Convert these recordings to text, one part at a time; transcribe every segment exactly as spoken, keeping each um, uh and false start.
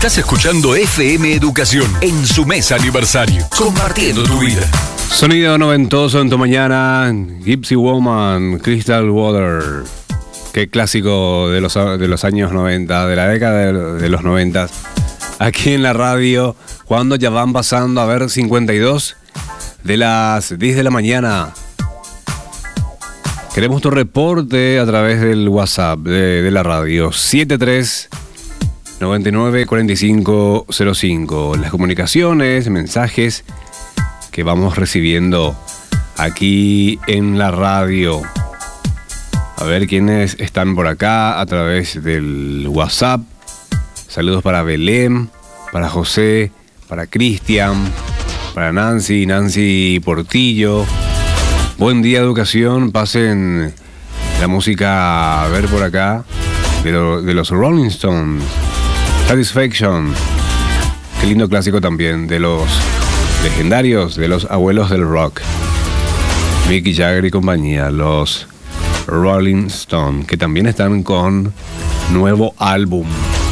Estás escuchando F M Educación en su mesa aniversario, compartiendo tu vida. Sonido noventoso en tu mañana, Gypsy Woman, Crystal Water. Qué clásico de los, de los años noventa, de la década de, de los noventa. Aquí en la radio, cuando ya van pasando a ver cincuenta y dos de las diez de la mañana. Queremos tu reporte a través del WhatsApp de, de la radio, siete tres noventa y nueve cuarenta y cinco cero cinco. Las comunicaciones, mensajes que vamos recibiendo aquí en la radio. A ver quiénes están por acá a través del WhatsApp. Saludos para Belén, para José, para Cristian, para Nancy, Nancy Portillo. Buen día, educación. Pasen la música a ver por acá de, lo, de los Rolling Stones. Satisfaction. Qué lindo clásico también de los legendarios, de los abuelos del rock. Mick Jagger y compañía, los Rolling Stones, que también están con nuevo álbum.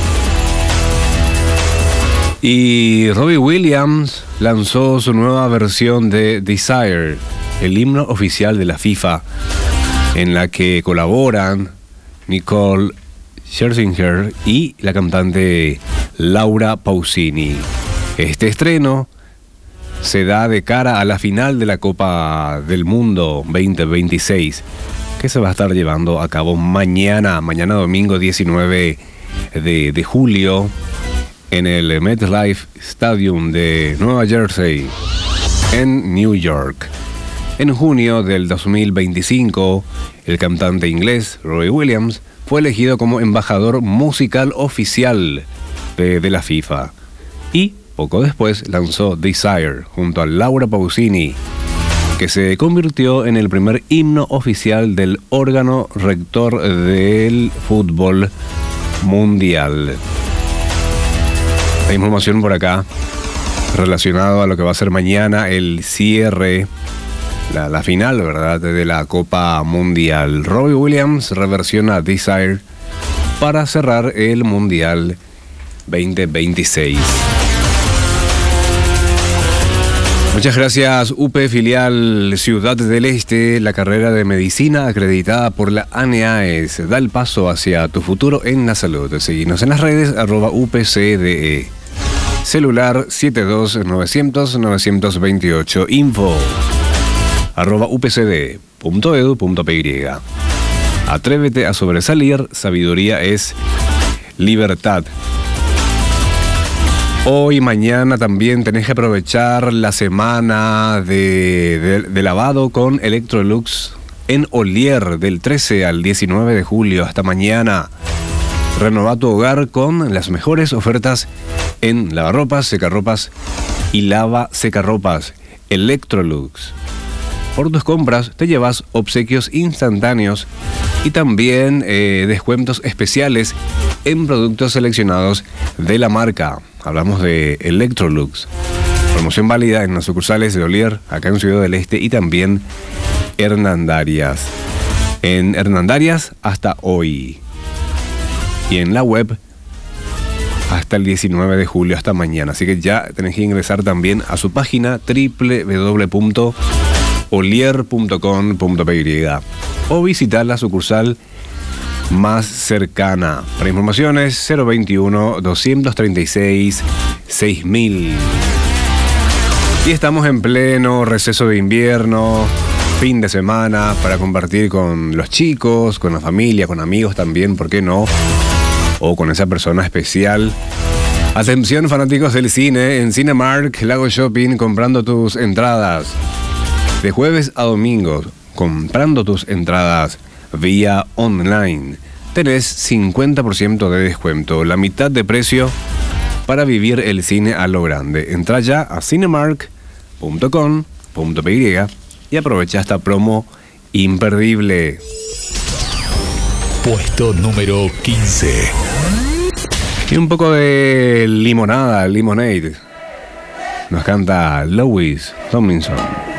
Y Robbie Williams lanzó su nueva versión de Desire, el himno oficial de la FIFA, en la que colaboran Nicole Scherzinger y la cantante Laura Pausini. Este estreno se da de cara a la final de la Copa del Mundo veinte veintiséis, que se va a estar llevando a cabo mañana, mañana domingo diecinueve de, de julio, en el MetLife Stadium de Nueva Jersey, en New York. En junio del dos mil veinticinco, el cantante inglés Robbie Williams fue elegido como embajador musical oficial de, de la FIFA. Y poco después lanzó Desire junto a Laura Pausini, que se convirtió en el primer himno oficial del órgano rector del fútbol mundial. Hay información por acá relacionado a lo que va a ser mañana el cierre, la, la final, ¿verdad?, de la Copa Mundial. Robbie Williams reversiona Desire para cerrar el Mundial veinte veintiséis. Muchas gracias, U P Filial Ciudad del Este, la carrera de medicina acreditada por la ANEAES. Da el paso hacia tu futuro en la salud. Seguinos en las redes, arroba U P C D E. Celular siete dos nueve cero cero nueve dos ocho. Info arroba u p c d punto e d u punto p y. Atrévete a sobresalir, sabiduría es libertad. Hoy y mañana también tenés que aprovechar la semana de, de, de lavado con Electrolux en Olier del trece al diecinueve de julio. Hasta mañana. Renova tu hogar con las mejores ofertas en lavarropas, secarropas y lava secarropas. Electrolux. Por tus compras te llevas obsequios instantáneos y también eh, descuentos especiales en productos seleccionados de la marca. Hablamos de Electrolux. Promoción válida en las sucursales de Olier, acá en Ciudad del Este, y también Hernandarias. En Hernandarias hasta hoy. Y en la web hasta el diecinueve de julio, hasta mañana. Así que ya tenés que ingresar también a su página doble u doble u doble u punto olier punto com punto p y o visitar la sucursal más cercana. Para informaciones cero veintiuno, doscientos treinta y seis, seis mil. Y estamos en pleno receso de invierno, fin de semana para compartir con los chicos, con la familia, con amigos también, ¿por qué no? O con esa persona especial. Atención, fanáticos del cine, en Cinemark Lago Shopping, comprando tus entradas de jueves a domingo, comprando tus entradas vía online, tenés cincuenta por ciento de descuento, la mitad de precio para vivir el cine a lo grande. Entra ya a cinemark punto com punto p y y aprovecha esta promo imperdible. Puesto número quince. Y un poco de limonada, Lemonade. Nos canta Louis Tomlinson.